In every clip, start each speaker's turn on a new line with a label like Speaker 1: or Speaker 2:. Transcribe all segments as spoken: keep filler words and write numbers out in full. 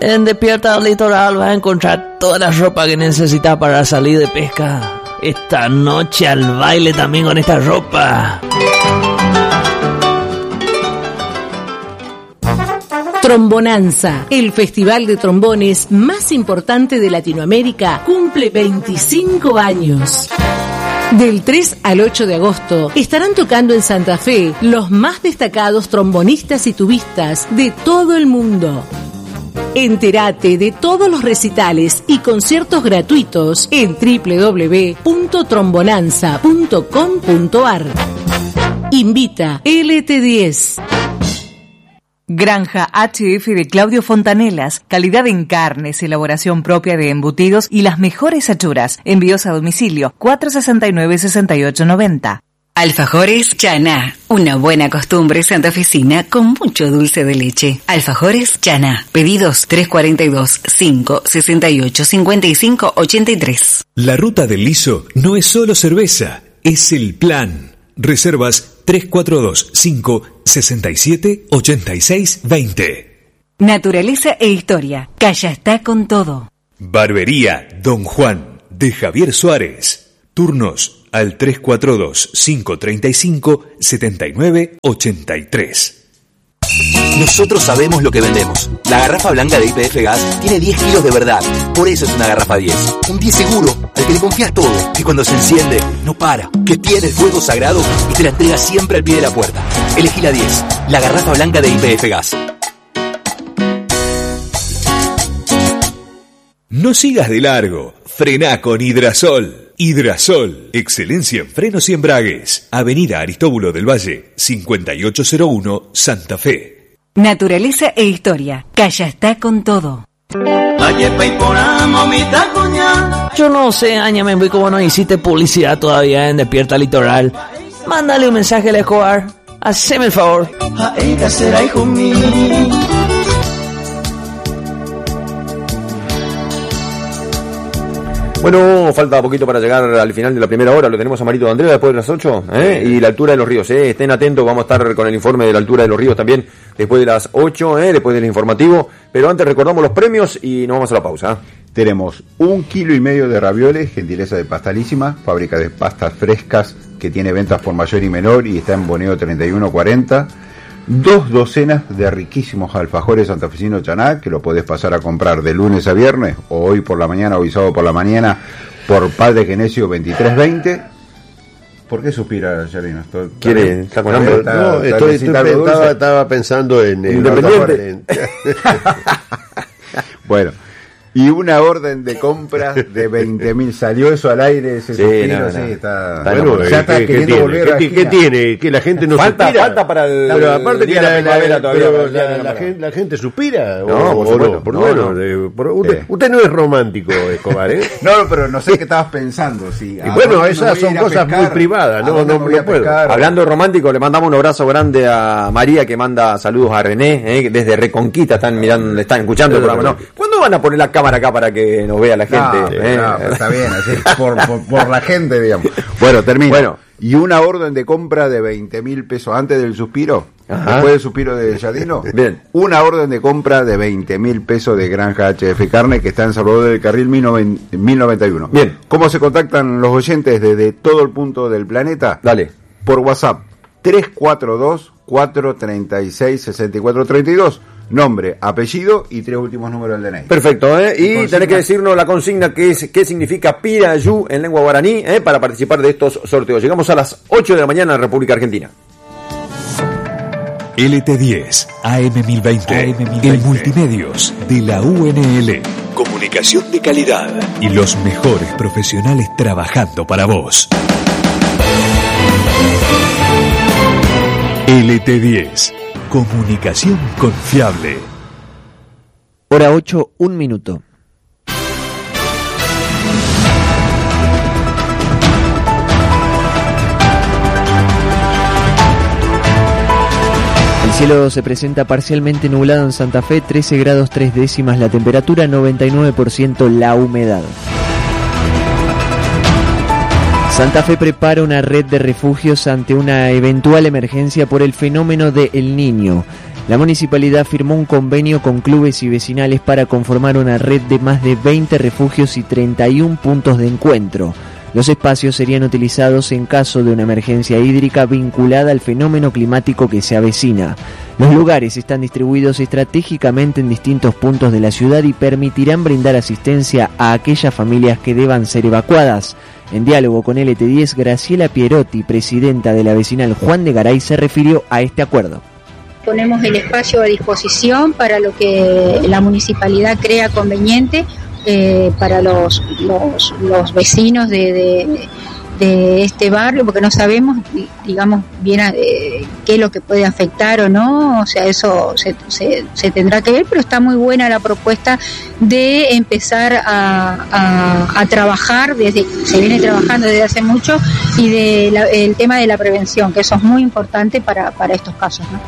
Speaker 1: En Despierta Litoral vas a encontrar toda la ropa que necesitas para salir de pesca. Esta noche al baile también con esta ropa.
Speaker 2: Trombonanza, el festival de trombones más importante de Latinoamérica, cumple veinticinco años. Del tres al ocho de agosto estarán tocando en Santa Fe los más destacados trombonistas y tubistas de todo el mundo. Entérate de todos los recitales y conciertos gratuitos en doble u doble u doble u punto trombonanza punto com punto a r. Invita L T diez.
Speaker 3: Granja H F de Claudio Fontanelas, calidad en carnes, elaboración propia de embutidos y las mejores achuras. Envíos a domicilio cuatro sesenta y nueve, sesenta y ocho noventa.
Speaker 4: Alfajores Chaná, una buena costumbre santafesina con mucho dulce de leche. Alfajores Chaná, pedidos tres cuarenta y dos, cinco sesenta y ocho, cincuenta y cinco ochenta y tres.
Speaker 5: La Ruta del Liso no es solo cerveza, es el plan. Reservas tres cuatro dos, cinco sesenta y siete, ochenta y seis veinte.
Speaker 4: Naturaleza e historia, Calla está con todo.
Speaker 5: Barbería Don Juan, de Javier Suárez. Turnos al tres cuatro dos, cinco treinta y cinco, setenta y nueve ochenta y tres.
Speaker 6: Nosotros sabemos lo que vendemos. La garrafa blanca de Y P F Gas tiene diez kilos de verdad. Por eso es una garrafa diez. Un diez seguro, al que le confías todo. Que cuando se enciende, no para. Que tiene el fuego sagrado y te la entrega siempre al pie de la puerta. Elegí la diez. La garrafa blanca de Y P F Gas.
Speaker 5: No sigas de largo. Frená con Hidrasol. Hidrasol, excelencia en frenos y embragues. Avenida Aristóbulo del Valle, cincuenta y ocho cero uno, Santa Fe.
Speaker 4: Naturaleza e historia, Calla está con todo.
Speaker 1: Yo no sé, Añame, cómo no hiciste publicidad todavía en Despierta Litoral. Mándale un mensaje al Escobar. Haceme el favor.
Speaker 7: Bueno, falta poquito para llegar al final de la primera hora. Lo tenemos a Marito de Andrea después de las ocho, ¿eh? Y la altura de los ríos, ¿eh? Estén atentos, vamos a estar con el informe de la altura de los ríos también después de las ocho, ¿eh? Después del informativo. Pero antes recordamos los premios y nos vamos a la pausa, ¿eh?
Speaker 8: Tenemos un kilo y medio de ravioles, gentileza de Pastalísima, fábrica de pastas frescas que tiene ventas por mayor y menor y está en Boneo treinta y uno cuarenta. Dos docenas de riquísimos alfajores santafesinos Chaná, que lo podés pasar a comprar de lunes a viernes, o hoy por la mañana, o hoy sábado por la mañana, por Padre Genesio veintitrés veinte. ¿Por qué suspira, Yarino?
Speaker 7: ¿Quiere? ¿Está con hambre?
Speaker 9: Está, no, está, estoy, estoy, estaba, estaba pensando en... en
Speaker 7: Independiente.
Speaker 8: Bueno. Y una orden de compra de veinte mil. ¿Salió eso al aire? Ese
Speaker 7: sí,
Speaker 8: suspiro,
Speaker 7: no, no.
Speaker 8: Sí, está...
Speaker 9: Bueno,
Speaker 8: bueno, ya está
Speaker 9: ¿qué,
Speaker 8: queriendo
Speaker 9: ¿qué
Speaker 8: volver a
Speaker 9: ¿Qué, ¿Qué tiene? ¿Que la gente no
Speaker 7: falta,
Speaker 9: suspira?
Speaker 7: Falta para el...
Speaker 9: Pero aparte que la, la, la,
Speaker 7: todavía,
Speaker 9: pero
Speaker 7: la,
Speaker 9: la,
Speaker 7: la,
Speaker 9: la, gente, la gente suspira.
Speaker 7: No,
Speaker 9: o,
Speaker 7: por
Speaker 9: o
Speaker 7: supuesto.
Speaker 9: no, por
Speaker 7: No,
Speaker 9: bueno,
Speaker 7: no.
Speaker 9: de, por, usted,
Speaker 8: Eh.
Speaker 9: usted no es romántico, Escobar, ¿eh?
Speaker 8: No, pero no sé qué estabas pensando. Sí.
Speaker 9: Y bueno, esas son cosas muy privadas, no, no, no puedo.
Speaker 7: Hablando de romántico, le mandamos un abrazo grande a María, que manda saludos a René, eh, que desde Reconquista están mirando, le están escuchando el programa. ¿No? ¿Cuándo van a poner la cámara acá para que nos vea la gente?
Speaker 8: No,
Speaker 7: eh?
Speaker 8: no, pero está bien, así, por, por, por la gente, digamos. Bueno, termino. Bueno. Y una orden de compra de veinte mil pesos antes del suspiro. Ajá. Después del suspiro de Yadino.
Speaker 7: Bien.
Speaker 8: Una orden de compra de veinte mil pesos de Granja H F Carne, que está en Salvador del Carril mil noventa y uno.
Speaker 7: Bien.
Speaker 8: ¿Cómo se contactan los oyentes desde todo el punto del planeta?
Speaker 7: Dale.
Speaker 8: Por WhatsApp, tres cuatro dos, cuatro tres seis, seis cuatro tres dos. Nombre, apellido y tres últimos números del D N I.
Speaker 7: Perfecto, ¿eh? Y, y
Speaker 8: consigna...
Speaker 7: tenés que decirnos la consigna que es qué significa Pirayú en lengua guaraní, ¿eh? Para participar de estos sorteos. Llegamos a las ocho de la mañana en República Argentina.
Speaker 5: L T diez, A M mil veinte, A M mil veinte, el multimedios de la U N L. Comunicación de calidad y los mejores profesionales trabajando para vos. L T diez. Comunicación confiable.
Speaker 10: Hora ocho, un minuto. El cielo se presenta parcialmente nublado en Santa Fe, trece grados tres décimas la temperatura, noventa y nueve por ciento la humedad. Santa Fe prepara una red de refugios ante una eventual emergencia por el fenómeno de El Niño. La municipalidad firmó un convenio con clubes y vecinales para conformar una red de más de veinte refugios y treinta y un puntos de encuentro. Los espacios serían utilizados en caso de una emergencia hídrica vinculada al fenómeno climático que se avecina. Los lugares están distribuidos estratégicamente en distintos puntos de la ciudad y permitirán brindar asistencia a aquellas familias que deban ser evacuadas. En diálogo con L T diez, Graciela Pierotti, presidenta de la vecinal Juan de Garay, se refirió a este acuerdo.
Speaker 11: Ponemos el espacio a disposición para lo que la municipalidad crea conveniente eh, para los, los, los vecinos de, de, de este barrio, porque no sabemos, digamos, bien eh, qué es lo que puede afectar o no, o sea, eso se, se, se tendrá que ver, pero está muy buena la propuesta de empezar a, a, a trabajar, desde se viene trabajando desde hace mucho, y de la, el tema de la prevención, que eso es muy importante para, para estos casos, ¿no?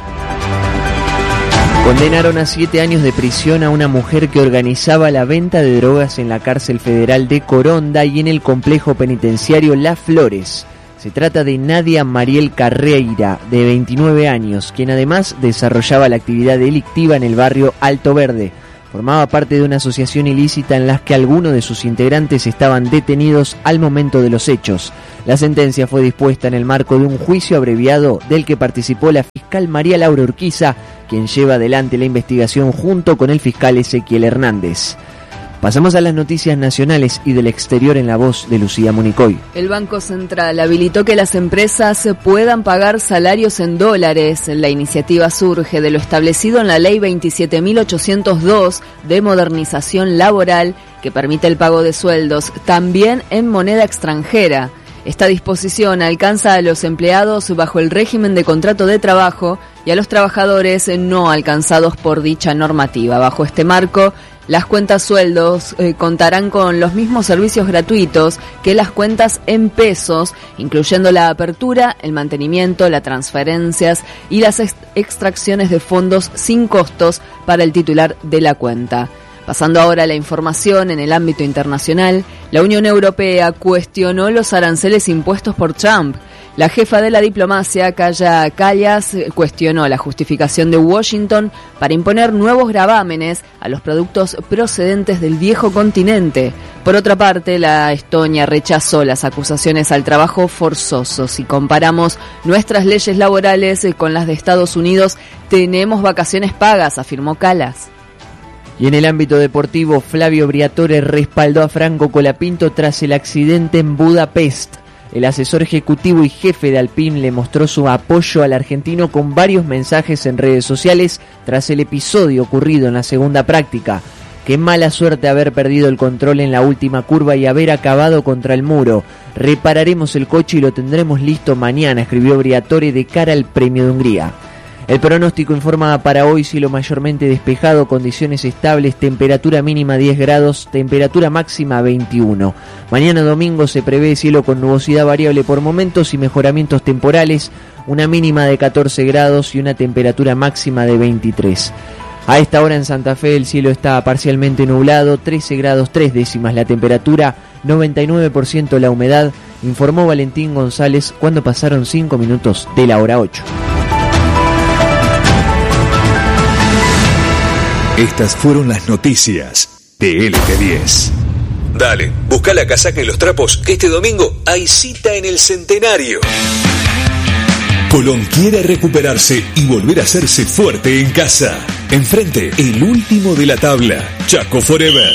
Speaker 10: Condenaron a siete años de prisión a una mujer que organizaba la venta de drogas en la cárcel federal de Coronda y en el complejo penitenciario Las Flores. Se trata de Nadia Mariel Carreira, de veintinueve años, quien además desarrollaba la actividad delictiva en el barrio Alto Verde. Formaba parte de una asociación ilícita en la que algunos de sus integrantes estaban detenidos al momento de los hechos. La sentencia fue dispuesta en el marco de un juicio abreviado del que participó la fiscal María Laura Urquiza, quien lleva adelante la investigación junto con el fiscal Ezequiel Hernández. Pasamos a las noticias nacionales y del exterior en la voz de Lucía Municoy.
Speaker 12: El Banco Central habilitó que las empresas puedan pagar salarios en dólares. La iniciativa surge de lo establecido en la Ley veintisiete mil ochocientos dos de modernización laboral, que permite el pago de sueldos también en moneda extranjera. Esta disposición alcanza a los empleados bajo el régimen de contrato de trabajo y a los trabajadores no alcanzados por dicha normativa. Bajo este marco, las cuentas sueldos eh, contarán con los mismos servicios gratuitos que las cuentas en pesos, incluyendo la apertura, el mantenimiento, las transferencias y las ex- extracciones de fondos sin costos para el titular de la cuenta. Pasando ahora a la información en el ámbito internacional, la Unión Europea cuestionó los aranceles impuestos por Trump. La jefa de la diplomacia, Kaja Kallas, cuestionó la justificación de Washington para imponer nuevos gravámenes a los productos procedentes del viejo continente. Por otra parte, la Estonia rechazó las acusaciones al trabajo forzoso. Si comparamos nuestras leyes laborales con las de Estados Unidos, tenemos vacaciones pagas, afirmó Kallas.
Speaker 10: Y en el ámbito deportivo, Flavio Briatore respaldó a Franco Colapinto tras el accidente en Budapest. El asesor ejecutivo y jefe de Alpine le mostró su apoyo al argentino con varios mensajes en redes sociales tras el episodio ocurrido en la segunda práctica. Qué mala suerte haber perdido el control en la última curva y haber acabado contra el muro. Repararemos el coche y lo tendremos listo mañana, escribió Briatore de cara al Premio de Hungría. El pronóstico informa para hoy cielo mayormente despejado, condiciones estables, temperatura mínima diez grados, temperatura máxima veintiuno. Mañana domingo se prevé cielo con nubosidad variable por momentos y mejoramientos temporales, una mínima de catorce grados y una temperatura máxima de veintitrés. A esta hora en Santa Fe el cielo está parcialmente nublado, trece grados tres décimas la temperatura, noventa y nueve por ciento la humedad, informó Valentín González cuando pasaron cinco minutos de la hora ocho.
Speaker 5: Estas fueron las noticias de L T diez. Dale, busca la casaca y los trapos, que este domingo hay cita en el Centenario. Colón quiere recuperarse y volver a hacerse fuerte en casa. Enfrente, el último de la tabla, Chaco Forever.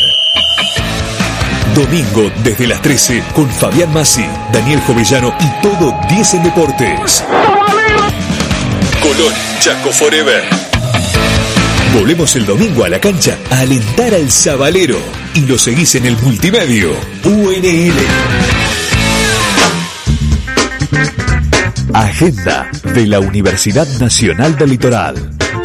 Speaker 5: Domingo desde las trece con Fabián Massi, Daniel Jovellano y todo diez en Deportes. Colón, Chaco Forever. Volvemos el domingo a la cancha a alentar al Zabalero y lo seguís en el multimedio U N L. Agenda de la Universidad Nacional del Litoral.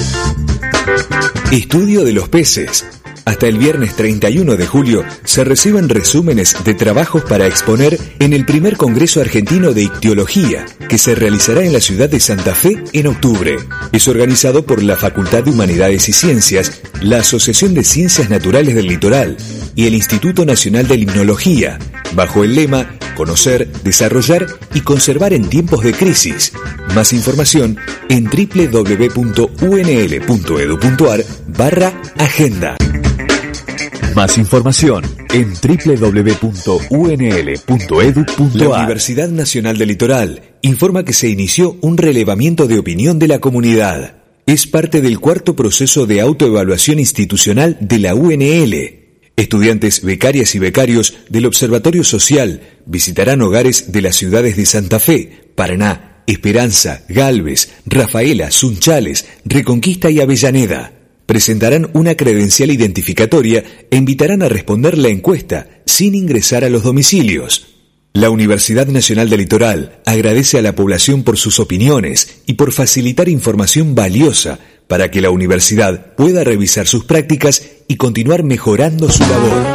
Speaker 5: Estudio de los peces. Hasta el viernes treinta y uno de julio se reciben resúmenes de trabajos para exponer en el primer Congreso Argentino de Ictiología, que se realizará en la ciudad de Santa Fe en octubre. Es organizado por la Facultad de Humanidades y Ciencias, la Asociación de Ciencias Naturales del Litoral y el Instituto Nacional de Limnología, bajo el lema Conocer, desarrollar y conservar en tiempos de crisis. Más información en doble u doble u doble u punto u n l punto e d u punto a r barra agenda. Más información en doble u doble u doble u punto u n l punto e d u punto a r. La Universidad Nacional del Litoral informa que se inició un relevamiento de opinión de la comunidad. Es parte del cuarto proceso de autoevaluación institucional de la U N L. Estudiantes, becarias y becarios del Observatorio Social visitarán hogares de las ciudades de Santa Fe, Paraná, Esperanza, Galvez, Rafaela, Sunchales, Reconquista y Avellaneda. Presentarán una credencial identificatoria e invitarán a responder la encuesta sin ingresar a los domicilios. La Universidad Nacional del Litoral agradece a la población por sus opiniones y por facilitar información valiosa para que la universidad pueda revisar sus prácticas y continuar mejorando su labor.